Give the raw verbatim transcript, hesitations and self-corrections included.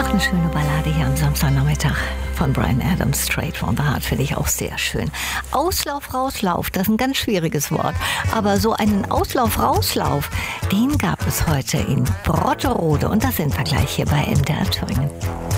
eine schöne Ballade hier am Samstagnachmittag von Bryan Adams, Straight from the Heart, finde ich auch sehr schön. Auslauf, Rauslauf, das ist ein ganz schwieriges Wort. Aber so einen Auslauf, Rauslauf, den gab es heute in Brotterode. Und da sind wir gleich hier bei M D R Thüringen.